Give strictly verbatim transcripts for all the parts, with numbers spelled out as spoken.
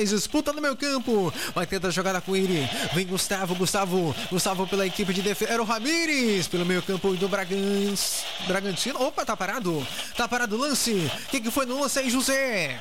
mais disputa no meio campo. Vai tentar a jogada com ele. Vem Gustavo, Gustavo, Gustavo pela equipe de defesa. Era o Ramires pelo meio campo do Bragantino. Bragantino. Opa, tá parado. Tá parado o lance. O que, que foi no lance aí, José?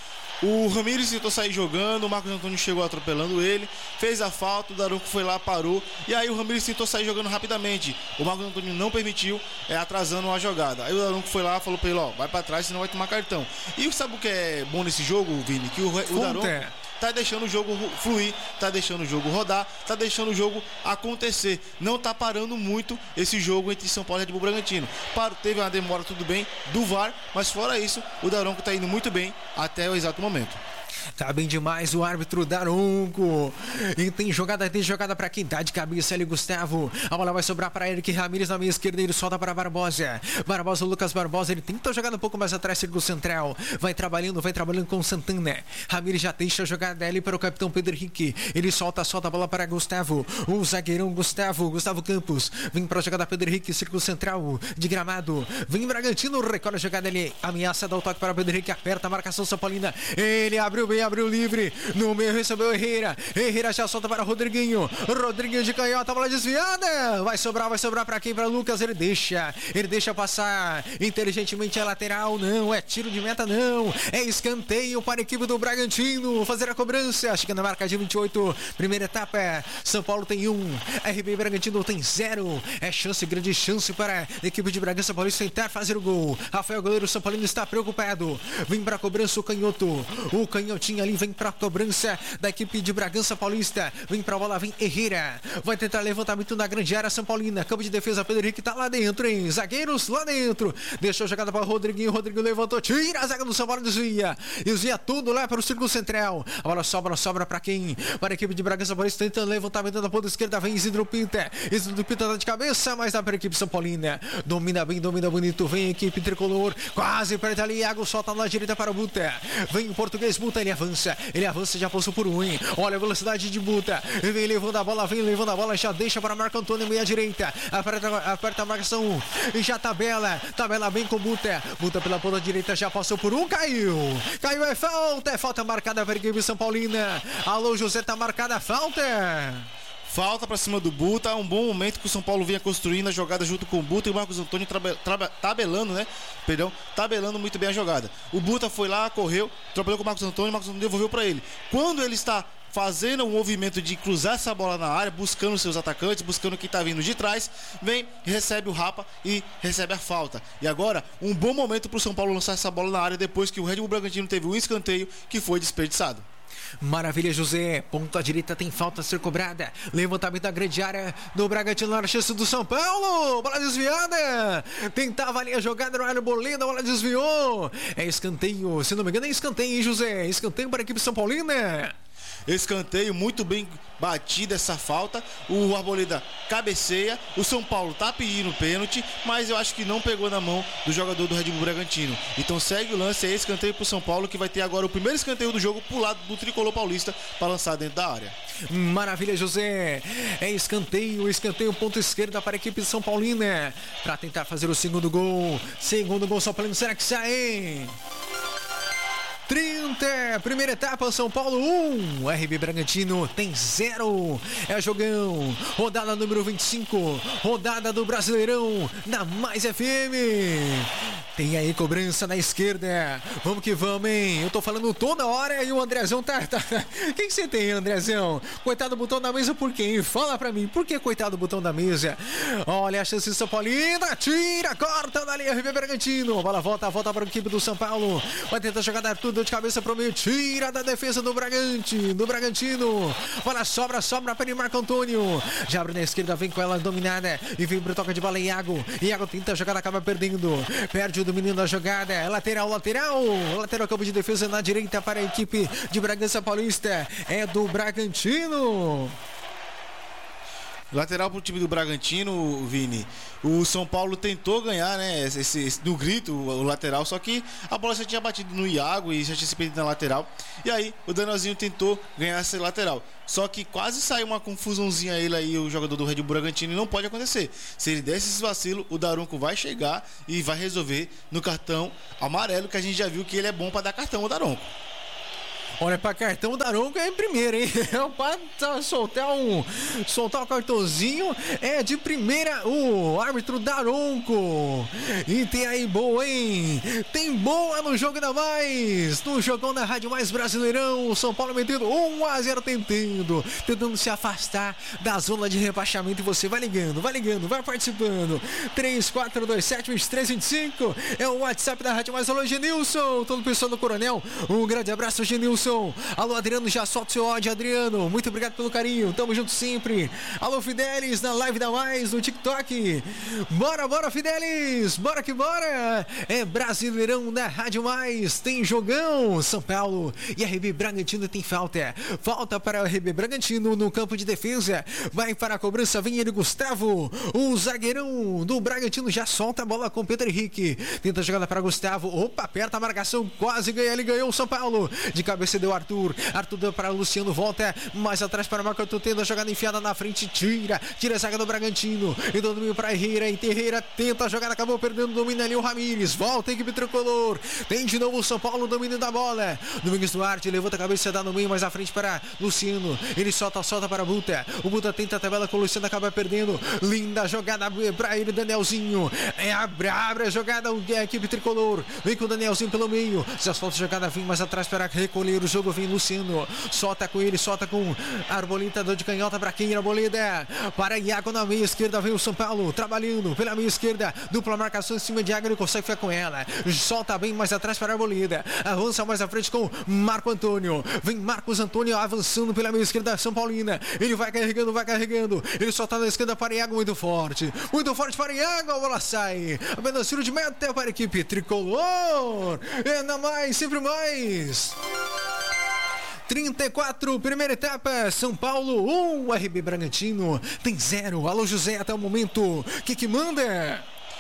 O Ramires tentou sair jogando, o Marcos Antônio chegou atropelando ele, fez a falta, o Daronco foi lá, parou, e aí o Ramires tentou sair jogando rapidamente. O Marcos Antônio não permitiu, é, atrasando a jogada. Aí o Daronco foi lá e falou pra ele, ó, vai pra trás, senão vai tomar cartão. E sabe o que é bom nesse jogo, Vini? Que o, o Daronco tá deixando o jogo fluir, tá deixando o jogo rodar, tá deixando o jogo acontecer. Não tá parando muito esse jogo entre São Paulo e Red Bull Bragantino. Parou, teve uma demora, tudo bem, do V A R, mas fora isso, o Daronco tá indo muito bem até o exato momento. Tá bem demais o árbitro Daronco. E tem jogada, tem jogada pra quem tá de cabeça ali, Gustavo. A bola vai sobrar pra Eric Ramires na meia esquerda. Ele solta para Barbosa. Barbosa, Lucas Barbosa. Ele tenta jogar um pouco mais atrás do central. Vai trabalhando, vai trabalhando com Santana. Ramires já deixa a jogada ali para o capitão Pedro Henrique. Ele solta, solta a bola para Gustavo. O zagueirão Gustavo, Gustavo Campos. Vem pra jogada Pedro Henrique, círculo central de Gramado. Vem Bragantino, recolhe a jogada ali. Ameaça, dá o toque para Pedro Henrique. Aperta a marcação São Paulina. Ele abriu bem, abriu livre. No meio recebeu Herrera. Herrera já solta para Rodriguinho. Rodriguinho de canhota, bola desviada. Vai sobrar, vai sobrar para quem? Para Lucas. Ele deixa, ele deixa passar inteligentemente a lateral. Não, é tiro de meta, não. É escanteio para a equipe do Bragantino fazer a cobrança. Chega na marca de vinte e oito. Primeira etapa. São Paulo tem um. R B Bragantino tem zero. É chance, grande chance para a equipe de Bragança Paulista tentar fazer o gol. Rafael, goleiro São Paulino, está preocupado. Vem para a cobrança o canhoto. O canhotinho ali vem para a cobrança da equipe de Bragança Paulista. Vem para a bola, vem Herrera. Vai tentar levantamento na grande área São Paulina. Campo de defesa, Pedro Henrique tá lá dentro, hein? Zagueiros lá dentro. Deixou a jogada para o Rodriguinho. Rodriguinho levantou, tira a zaga do São Paulo, desvia. Desvia tudo lá para o círculo central. A bola sobra, sobra para quem? Para a equipe de Bragança Paulista. Tentando levantamento na ponta esquerda. Vem Isidro Pinta. Isidro Pinta tá de cabeça, mas dá para a equipe São Paulina. Domina bem, domina bonito. Vem a equipe tricolor. Quase perto ali. Iago solta na direita para o Buta. Vem o português Buta. Ele avança. Ele avança, já passou por um, hein? Olha a velocidade de Buta. Vem levando a bola, vem levando a bola. Já deixa para Marco Antônio, meia direita. Aperta, aperta a marcação. E já tabela. Tabela bem com Buta. Buta pela ponta direita, já passou por um, caiu. Caiu, é falta. É falta marcada para a equipe São Paulina. Alô, José, tá marcada a falta. Falta pra cima do Buta, é um bom momento que o São Paulo vinha construindo a jogada junto com o Buta e o Marcos Antônio trabe, trabe, tabelando, né? Perdão, tabelando muito bem a jogada. O Buta foi lá, correu, trabalhou com o Marcos Antônio, o Marcos Antônio devolveu pra ele. Quando ele está fazendo um movimento de cruzar essa bola na área, buscando seus atacantes, buscando quem tá vindo de trás, vem, recebe o Rapa e recebe a falta. E agora, um bom momento pro São Paulo lançar essa bola na área depois que o Red Bull Bragantino teve um escanteio que foi desperdiçado. Maravilha, José. Ponta direita tem falta a ser cobrada. Levantamento da grande área do Bragantino na chance do São Paulo. Bola desviada. Tentava ali a jogada no área Bolena. A bola desviou. É escanteio. Se não me engano, é escanteio, hein, José? Escanteio para a equipe São Paulina. Escanteio, muito bem batida essa falta. O Arboleda cabeceia. O São Paulo tá pedindo pênalti, mas eu acho que não pegou na mão do jogador do Red Bull Bragantino. Então segue o lance, é escanteio pro São Paulo, que vai ter agora o primeiro escanteio do jogo pro lado do tricolor paulista para lançar dentro da área. Maravilha, José. É escanteio, escanteio, ponto esquerda para a equipe de São Paulina, para tentar fazer o segundo gol. Segundo gol São Paulino, será que sai? trinta, primeira etapa, São Paulo um, R B Bragantino tem zero, é jogão, rodada número vinte e cinco, rodada do Brasileirão, na Mais F M, tem aí cobrança na esquerda, vamos que vamos, hein, eu tô falando toda hora e o Andrezão tá, tá, quem você tem, Andrezão? Coitado do botão da mesa, por quê? Fala pra mim, por que coitado do botão da mesa? Olha a chance de São Paulina, tira, corta dali, R B Bragantino, bola volta, volta para a equipe do São Paulo, vai tentar jogar tudo de cabeça pro meio, tira da defesa do Bragantino, do Bragantino, bola sobra, sobra para o Marco Antônio, já abre na esquerda, vem com ela dominada, e vem pro toque de bola Iago, Iago tenta jogar, acaba perdendo, perde o domínio da jogada, lateral, lateral, lateral, campo de defesa na direita para a equipe de Bragança Paulista, é do Bragantino. Lateral pro time do Bragantino, Vini. O São Paulo tentou ganhar, né? Esse, esse, no grito, o, o lateral. Só que a bola já tinha batido no Iago e já tinha se perdido na lateral. E aí o Danielzinho tentou ganhar essa lateral. Só que quase saiu uma confusãozinha ele aí, o jogador do Red Bull Bragantino. E não pode acontecer. Se ele desse esse vacilo, o Daronco vai chegar e vai resolver no cartão amarelo, que a gente já viu que ele é bom para dar cartão, o Daronco. Olha, pra cartão o Daronco é em primeira, hein? Pra soltar um, soltar um cartãozinho é de primeira o árbitro Daronco. E tem aí boa, hein? Tem boa no jogo da mais. No jogão da Rádio Mais Brasileirão. O São Paulo metendo um a zero, tentando. Tentando se afastar da zona de rebaixamento. E você vai ligando, vai ligando, vai participando. três quatro dois sete, dois três dois cinco é o WhatsApp da Rádio Mais. Alô, Genilson. Todo o pessoal do Coronel. Um grande abraço, Genilson. Alô, Adriano, já solta o seu ódio, Adriano. Muito obrigado pelo carinho, tamo junto sempre. Alô, Fidelis, na live da Mais, no TikTok. Bora, bora, Fidelis, bora que bora. É Brasileirão da Rádio Mais, tem jogão. São Paulo e R B Bragantino tem falta. Falta para o R B Bragantino no campo de defesa. Vai para a cobrança, vem ele, Gustavo. O zagueirão do Bragantino já solta a bola com Pedro Henrique. Tenta a jogada para Gustavo. Opa, aperta a marcação, quase ganha, ele ganhou o São Paulo. De cabeça deu Arthur, Arthur deu para Luciano, volta mais atrás para o Marco Arthur, tendo a jogada enfiada na frente, tira, tira a zaga do Bragantino, e do domínio para Herrera, e Herrera tenta a jogada, acabou perdendo, domina ali o Ramires, volta a equipe tricolor, tem de novo o São Paulo, domínio da bola, Domingos Duarte, levanta a cabeça, dá no meio, mais à frente para Luciano, ele solta, solta para Buta, o Buta tenta a tabela com o Luciano, acaba perdendo, linda jogada para ele, Danielzinho, é a brabra jogada, a equipe tricolor, vem com o Danielzinho pelo meio, já solta a jogada, vem mais atrás para recolher o jogo, vem Luciano, solta com ele, solta com Arboleda, dor de canhota para quem? Arboleda, para Iago na meia esquerda, vem o São Paulo, trabalhando pela meia esquerda, dupla marcação em cima de Iago, ele consegue ficar com ela, solta bem mais atrás para Arboleda, avança mais à frente com Marco Antônio, vem Marcos Antônio avançando pela meia esquerda São Paulina, ele vai carregando, vai carregando, ele solta na esquerda para Iago, muito forte, muito forte para Iago, a bola sai, apenas tiro de meta para a equipe tricolor, é na mais, sempre mais. trinta e quatro, primeira etapa, São Paulo um, R B Bragantino tem zero. Alô, José, até o momento, o que que manda?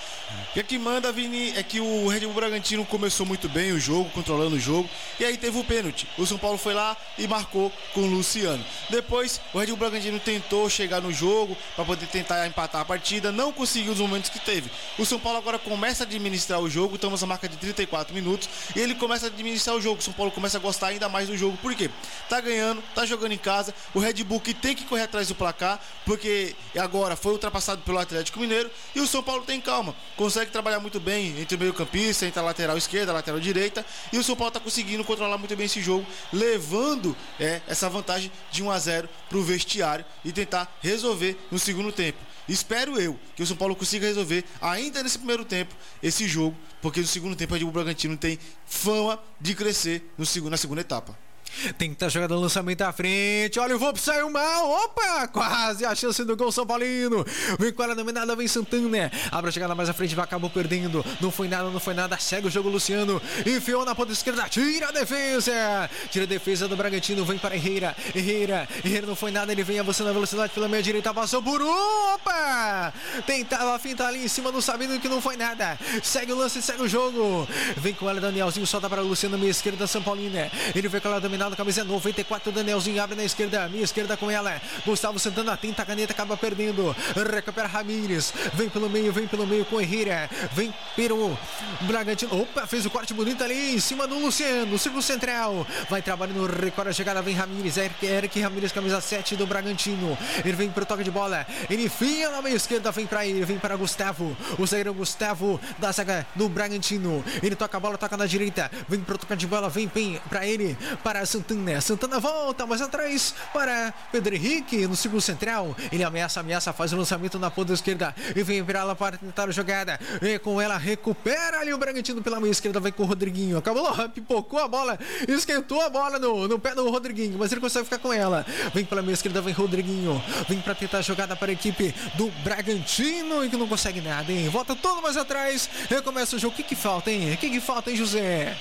O que, é que manda, Vini, é que o Red Bull Bragantino começou muito bem o jogo, controlando o jogo, e aí teve o pênalti. O São Paulo foi lá e marcou com o Luciano. Depois, o Red Bull Bragantino tentou chegar no jogo para poder tentar empatar a partida, não conseguiu os momentos que teve. O São Paulo agora começa a administrar o jogo, estamos na marca de trinta e quatro minutos, e ele começa a administrar o jogo. O São Paulo começa a gostar ainda mais do jogo, por quê? Tá ganhando, tá jogando em casa, o Red Bull que tem que correr atrás do placar, porque agora foi ultrapassado pelo Atlético Mineiro, e o São Paulo tem calma, consegue trabalhar muito bem entre o meio campista, entre a lateral esquerda, a lateral direita, e o São Paulo está conseguindo controlar muito bem esse jogo, levando é, essa vantagem de um a zero para o vestiário e tentar resolver no segundo tempo. Espero eu que o São Paulo consiga resolver ainda nesse primeiro tempo esse jogo, porque no segundo tempo o Red Bull Bragantino tem fama de crescer no segundo, na segunda etapa. Tenta a jogada do lançamento à frente. Olha, o Volpe saiu mal. Opa, quase a chance do gol São Paulino. Vem com ela dominada, vem Santana. Abre a jogada mais à frente, acabou perdendo. Não foi nada, não foi nada. Segue o jogo, Luciano. Enfiou na ponta esquerda. Tira a defesa. Tira a defesa do Bragantino. Vem para Herrera. Herrera. Herrera não foi nada. Ele vem avançando a velocidade pela meia direita. Passou por um. Opa. Tentava a finta ali em cima, não sabendo que não foi nada. Segue o lance, segue o jogo. Vem com ela, Danielzinho. Solta para o Luciano, meia esquerda, São Paulina. Ele vem com ela dominada. Camisa noventa e quatro, Danielzinho abre na esquerda, minha esquerda com ela, Gustavo Santana tenta a caneta, acaba perdendo, recupera Ramires, vem pelo meio, vem pelo meio com Herrera, vem pelo Bragantino, opa, fez o corte bonito ali em cima do Luciano, círculo central, vai trabalhando, recorre a chegada, vem Ramires, Eric, Eric Ramires, camisa sete do Bragantino, ele vem pro toque de bola, ele enfia na meia esquerda, vem pra ele, vem para Gustavo, o zagueiro Gustavo da zaga do Bragantino, ele toca a bola, toca na direita, vem pro toque de bola, vem, vem pra ele, para Santana, Santana volta, mais atrás para Pedro Henrique, no círculo central, ele ameaça, ameaça, faz o lançamento na ponta esquerda, e vem para ela para tentar a jogada, e com ela recupera ali o Bragantino pela meia esquerda, vai com o Rodriguinho, acabou lá, pipocou a bola, esquentou a bola no, no pé do Rodriguinho, mas ele consegue ficar com ela, vem pela meia esquerda, vem Rodriguinho, vem para tentar a jogada para a equipe do Bragantino, e que não consegue nada, hein, volta todo mais atrás, recomeça o jogo, o que que falta, hein, o que que falta, hein, José?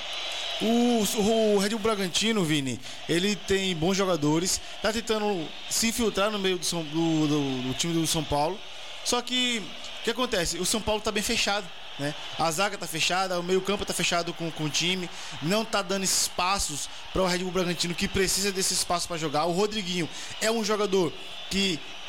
O, o Red Bull Bragantino, Vini, ele tem bons jogadores, tá tentando se infiltrar no meio do, São, do, do, do time do São Paulo, só que o que acontece? O São Paulo tá bem fechado, né? A zaga tá fechada, o meio campo tá fechado com, com o time, não tá dando espaços para o Red Bull Bragantino, que precisa desse espaço para jogar. O Rodriguinho é um jogador que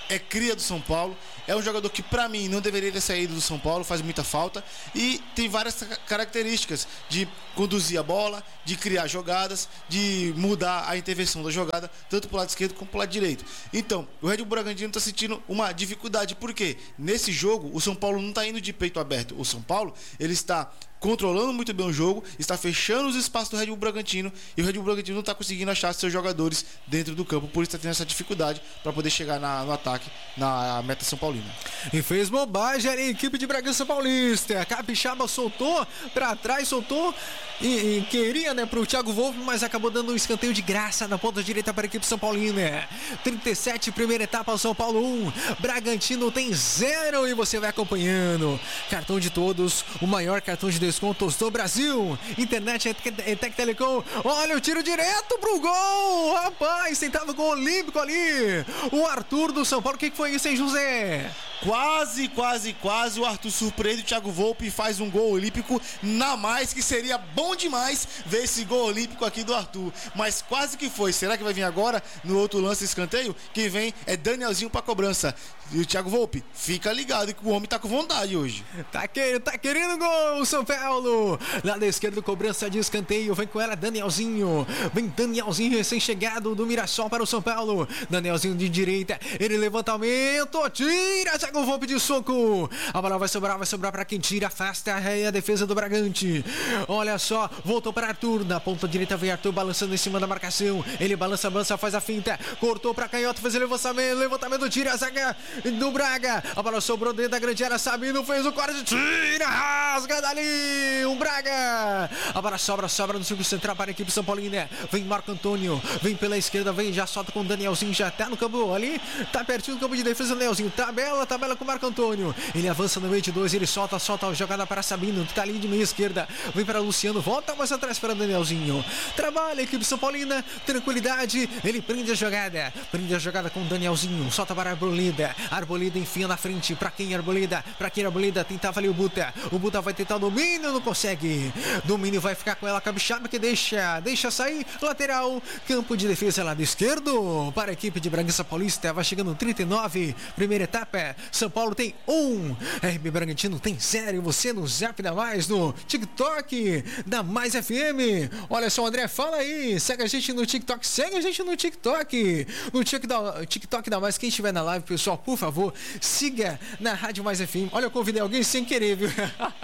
é cria do São Paulo, é um jogador que pra mim não deveria ter saído do São Paulo, faz muita falta e tem várias características de conduzir a bola, de criar jogadas, de mudar a intervenção da jogada, tanto pro lado esquerdo como pro lado direito. Então, o Red Bull Bragantino tá sentindo uma dificuldade, porque nesse jogo o São Paulo não tá indo de peito aberto. O São Paulo, ele está controlando muito bem o jogo, está fechando os espaços do Red Bull Bragantino e o Red Bull Bragantino não está conseguindo achar seus jogadores dentro do campo, por isso está tendo essa dificuldade para poder chegar na, no ataque, na meta São Paulina. E fez bobagem ali a equipe de Bragança Paulista. Capixaba soltou para trás, soltou e, e queria, né, pro Thiago Volpe, mas acabou dando um escanteio de graça na ponta direita para a equipe São Paulina. trinta e sete, primeira etapa, São Paulo um, Bragantino tem zero e você vai acompanhando. Cartão de todos, o maior cartão de descontos do Brasil. Internet e Tec Telecom. Olha o tiro direto pro gol. Rapaz, tentava o gol olímpico ali. O Arthur do São Paulo. O que foi isso, hein, José? Quase, quase, quase o Arthur surpreende o Thiago Volpe e faz um gol olímpico na mais, que seria bom demais ver esse gol olímpico aqui do Arthur. Mas quase que foi. Será que vai vir agora no outro lance escanteio? Quem vem é Danielzinho pra cobrança. E o Thiago Volpe, fica ligado que o homem tá com vontade hoje. Tá querendo, tá querendo gol, São Paulo. Lado esquerdo, cobrança de escanteio. Vem com ela, Danielzinho. Vem Danielzinho, recém-chegado do Mirassol para o São Paulo. Danielzinho de direita. Ele levantamento, tira, Thiago Volpe de soco. A bola vai sobrar, vai sobrar para quem tira. Afasta a defesa do Bragante. Olha só, voltou para Arthur. Na ponta direita vem Arthur balançando em cima da marcação. Ele balança, balança, faz a finta. Cortou para canhota, fez o levantamento. Levantamento, tira a zaga do Braga. A bola sobrou dentro da grande área. Sabino fez o corte, tira, rasga dali o Braga. A bola sobra, sobra no círculo central para a equipe São Paulina. Vem Marco Antônio, vem pela esquerda, vem, já solta com o Danielzinho, já tá no campo ali, tá pertinho do campo de defesa. O Danielzinho, tabela, tabela com o Marco Antônio. Ele avança no meio de dois, ele solta, solta a jogada para Sabino, que tá ali de meia esquerda. Vem para Luciano, volta mais atrás para o Danielzinho. Trabalha a equipe São Paulina, tranquilidade. Ele prende a jogada, prende a jogada com o Danielzinho, solta para a Arboleda. Arboleda enfia na frente, pra quem Arboleda? Pra quem Arboleda? Tentava ali o Buta. O Buta vai tentar o domínio, não consegue. Domínio vai ficar com ela, Capixaba que deixa, deixa sair. Lateral, campo de defesa lado esquerdo para a equipe de Bragança Paulista. Vai chegando trinta e nove, primeira etapa. São Paulo tem um, R B Bragantino tem zero. E você no Zap da Mais, no TikTok da Mais F M. Olha só, André, fala aí. Segue a gente no TikTok, segue a gente no TikTok. No TikTok da Mais, quem estiver na live, pessoal, por favor, siga na Rádio Mais F M. Olha, eu convidei alguém sem querer, viu?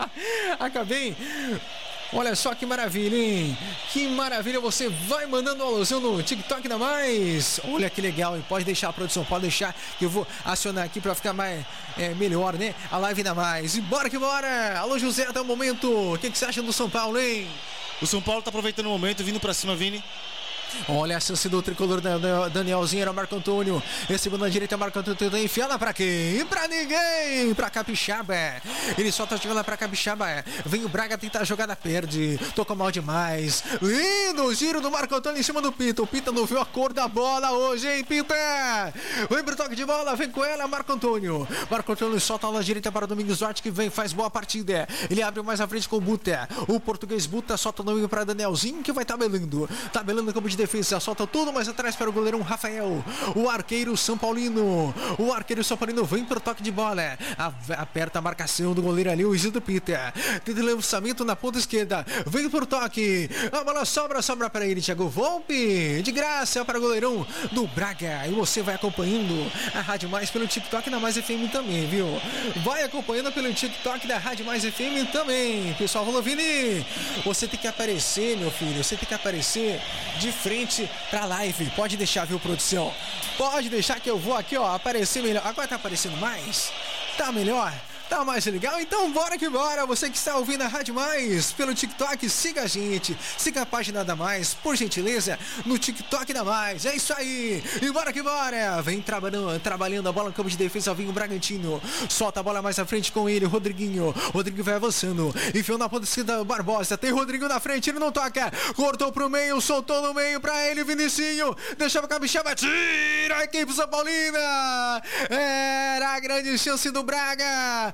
Acabei. Olha só que maravilha, hein? Que maravilha, você vai mandando uma alusão no TikTok da Mais. Olha que legal, hein? Pode deixar a produção, pode deixar que eu vou acionar aqui pra ficar mais, é, melhor, né? A live da Mais. E bora que bora! Alô, José, até o momento. O que, que você acha do São Paulo, hein? O São Paulo tá aproveitando o momento, vindo pra cima, Vini. Olha a chance do tricolor da Danielzinho, era Marco Antônio. Recebendo na direita, Marco Antônio enfiada pra quem? Pra ninguém! Pra Capixaba. Ele só tá jogando pra Capixaba. Vem o Braga tentar a jogada, perde. Toca mal demais. Lindo giro do Marco Antônio em cima do Pita. O Pita não viu a cor da bola hoje, hein, Pita? Vem pro toque de bola, vem com ela, Marco Antônio. Marco Antônio solta na direita para o Domingos Duarte, que vem, faz boa partida. Ele abre mais à frente com o Buta. O português Buta solta o nome para Danielzinho, que vai tabelando. Tabelando no campo de defesa, solta tudo mais atrás para o goleirão Rafael, o arqueiro São Paulino, o arqueiro São Paulino vem para o toque de bola, aperta a marcação do goleiro ali, o Isidro Pita, tem lançamento na ponta esquerda, vem para o toque, a bola sobra, sobra para ele, Thiago Volpe, de graça para o goleirão do Braga, e você vai acompanhando a Rádio Mais pelo TikTok da Mais F M também, viu? Vai acompanhando pelo TikTok da Rádio Mais F M também, pessoal. Rolou, Vini, você tem que aparecer, meu filho, você tem que aparecer de frente pra live, pode deixar, viu, produção? Pode deixar que eu vou aqui, ó, aparecer melhor. Agora tá aparecendo mais? Tá melhor? Tá mais legal? Então bora que bora! Você que está ouvindo a Rádio Mais pelo TikTok, siga a gente, siga a página da Mais, por gentileza, no TikTok da Mais. É isso aí! E bora que bora! Vem trabalhando, trabalhando a bola no campo de defesa, vem o Bragantino, solta a bola mais à frente com ele, Rodriguinho. Rodrigo vai avançando, enfiou na ponta esquerda Barbosa, tem Rodrigo na frente, ele não toca, cortou pro meio, soltou no meio pra ele, Vinicinho, deixava a Capixaba, tira a equipe São Paulina! Era a grande chance do Braga!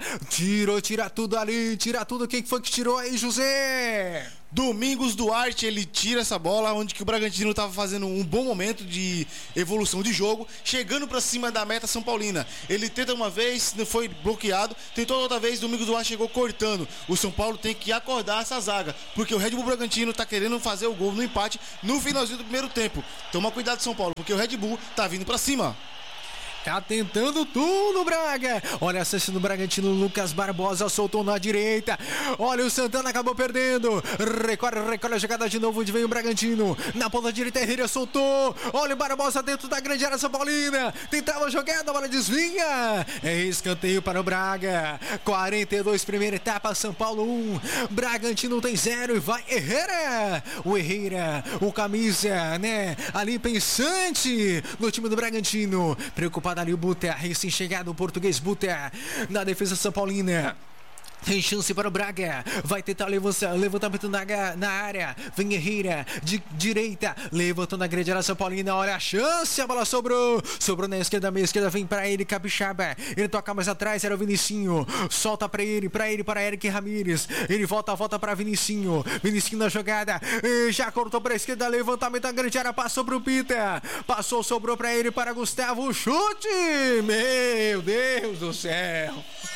Tirou, tira tudo ali, tira tudo. Quem foi que tirou aí, José? Domingos Duarte, ele tira essa bola, onde que o Bragantino estava fazendo um bom momento de evolução de jogo, chegando para cima da meta São Paulina. Ele tenta uma vez, não foi bloqueado, tentou outra vez, Domingos Duarte chegou cortando. O São Paulo tem que acordar essa zaga, porque o Red Bull Bragantino está querendo fazer o gol no empate no finalzinho do primeiro tempo. Toma cuidado, São Paulo, porque o Red Bull tá vindo para cima. Tá tentando tudo, Braga. Olha a chance do Bragantino. Lucas Barbosa soltou na direita. Olha, o Santana acabou perdendo. Recorre, recorre a jogada de novo. Onde vem o Bragantino. Na ponta direita, Herrera soltou. Olha o Barbosa dentro da grande área São Paulina. Tentava a jogada, a bola desvia. É escanteio para o Braga. quarenta e dois, primeira etapa. São Paulo um. Bragantino tem zero e vai Herrera. O Herrera, o camisa, né? Ali pensante no time do Bragantino. Preocupado ali o Buta, recém-chegado o português Buta, na defesa São Paulina. Tem chance para o Braga. Vai tentar levantar, levantamento na, na área. Vem Herrera de direita. Levantando a grande área São Paulina. Olha a chance. A bola sobrou. Sobrou na esquerda. Meia esquerda. Vem para ele. Capixaba. Ele toca mais atrás. Era o Vinicinho. Solta para ele. Para ele. Para Eric Ramírez. Ele volta. Volta para Vinicinho. Vinicinho na jogada. E já cortou para a esquerda. Levantamento na grande área. Passou para o Pita. Passou. Sobrou para ele. Para Gustavo. Chute. Meu Deus do céu.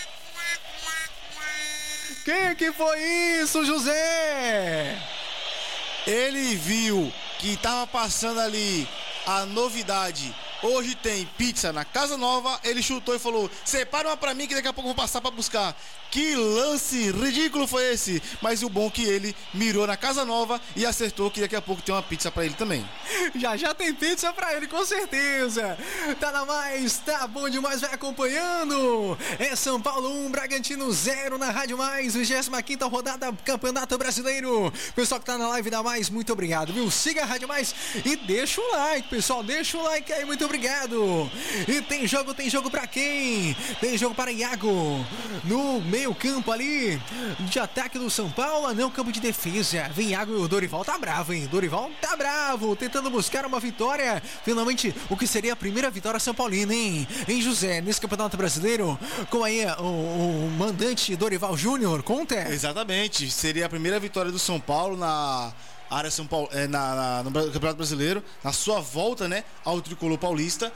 Quem que foi isso, José? Ele viu que estava passando ali a novidade. Hoje tem pizza na Casa Nova. Ele chutou e falou: separa uma pra mim que daqui a pouco eu vou passar pra buscar. Que lance ridículo foi esse? Mas o bom é que ele mirou na Casa Nova e acertou que daqui a pouco tem uma pizza pra ele também. Já já tem pizza pra ele, com certeza. Tá na mais, tá bom demais, vai acompanhando. É São Paulo um, Bragantino zero na Rádio Mais, vigésima quinta rodada Campeonato Brasileiro. Pessoal que tá na live da Mais, muito obrigado, viu? Siga a Rádio Mais e deixa o like, pessoal, deixa o like aí, muito obrigado. E tem jogo, tem jogo pra quem? Tem jogo para Iago no meio campo ali de ataque do São Paulo, não campo de defesa. Vem Iago e o Dorival tá bravo, hein? Dorival tá bravo, tentando buscar uma vitória. Finalmente, o que seria a primeira vitória São Paulina, hein? Em José, nesse Campeonato Brasileiro, com aí o, o mandante Dorival Júnior, conta? Exatamente, seria a primeira vitória do São Paulo na área São Paulo, é, na, na, no Campeonato Brasileiro, na sua volta, né, ao tricolor paulista,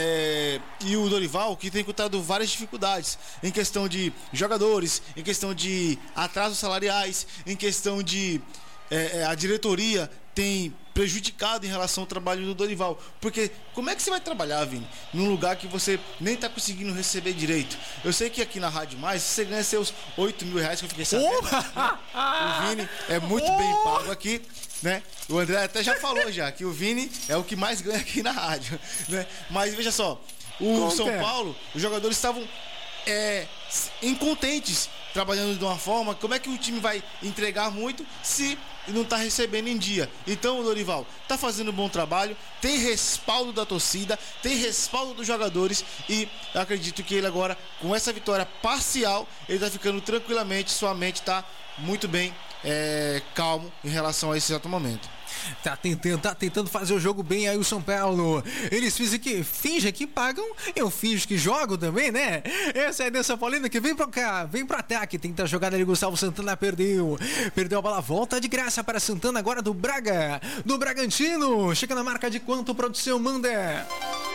é, e o Dorival, que tem encontrado várias dificuldades em questão de jogadores, em questão de atrasos salariais, em questão de é, a diretoria tem prejudicado em relação ao trabalho do Dorival, porque como é que você vai trabalhar, Vini, num lugar que você nem tá conseguindo receber direito? Eu sei que aqui na Rádio Mais você ganha seus oito mil reais, que eu fiquei sabendo, né? O Vini é muito bem pago aqui, né? O André até já falou já que o Vini é o que mais ganha aqui na rádio, né? Mas veja só, o Conta. São Paulo, os jogadores estavam é, incontentes trabalhando de uma forma. Como é que o time vai entregar muito se não está recebendo em dia? Então o Dorival está fazendo um bom trabalho, tem respaldo da torcida, tem respaldo dos jogadores, e eu acredito que ele agora, com essa vitória parcial, ele está ficando tranquilamente, sua mente está muito bem é, calmo em relação a esse exato momento. Tá tentando, tá tentando fazer o jogo bem aí o São Paulo. Eles fingem que, fingem que pagam, eu finjo que jogo também, né? Essa é a São Paulina que vem pra cá, vem pro ataque. Tenta a jogada ali, Gustavo Santana perdeu. Perdeu a bola, volta de graça para Santana agora do Braga, do Bragantino. Chega na marca de quanto, produção, manda?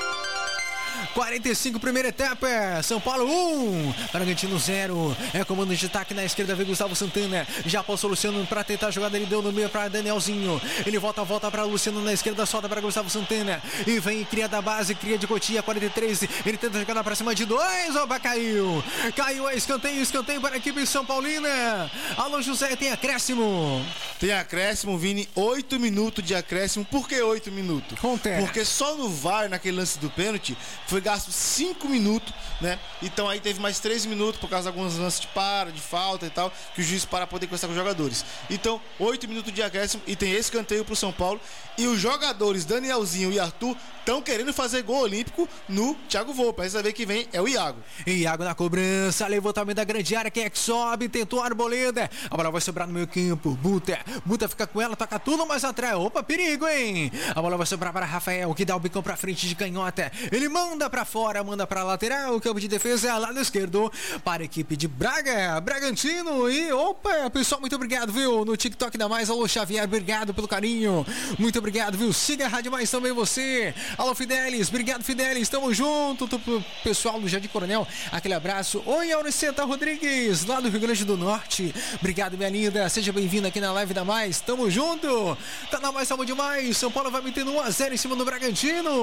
quarenta e cinco, primeira etapa. São Paulo um, Bragantino zero. É comando de ataque na esquerda, vem Gustavo Santana. Já passou o Luciano pra tentar a jogada. Ele deu no meio pra Danielzinho. Ele volta, volta pra Luciano na esquerda. Solta pra Gustavo Santana. E vem, cria da base, cria de Cotia. quarenta e três. Ele tenta jogar pra cima de dois. Oba, caiu. Caiu a escanteio, escanteio para a equipe São Paulina. Alô, José, tem acréscimo. Tem acréscimo, Vini. oito minutos de acréscimo. Por que oito minutos? Conta. Porque só no V A R, naquele lance do pênalti, foi gasto cinco minutos, né? Então aí teve mais três minutos por causa de alguns lances de para, de falta e tal, que o juiz para poder conversar com os jogadores. Então, oito minutos de acréscimo e tem escanteio pro São Paulo. E os jogadores Danielzinho e Arthur estão querendo fazer gol olímpico no Thiago Volpe. Essa vez que vem é o Iago. Iago na cobrança, levantamento da grande área, quem é que sobe? Tentou a Arboleda. A bola vai sobrar no meio campo. Buta, Buta fica com ela, toca tudo mais atrás. Opa, perigo, hein? A bola vai sobrar para Rafael, que dá o bicão pra frente de canhota. Ele manda manda pra fora, manda pra lateral, o campo de defesa é lado esquerdo para a equipe de Braga, Bragantino. E opa, pessoal, muito obrigado, viu? No TikTok da Mais, alô Xavier, obrigado pelo carinho, muito obrigado, viu? Siga a Rádio Mais também você. Alô Fidelis, obrigado Fidelis, tamo junto. Pro pessoal do Jardim Coronel, aquele abraço. Oi, Auricenta Rodrigues, lá do Rio Grande do Norte, obrigado minha linda, seja bem-vinda aqui na live da Mais, tamo junto. Tá na Mais, tamo demais. São Paulo vai metendo um a zero em cima do Bragantino.